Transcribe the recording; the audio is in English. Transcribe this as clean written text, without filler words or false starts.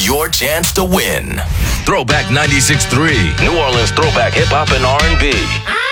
your chance to win. Throwback 96.3. New Orleans throwback hip hop and R&B.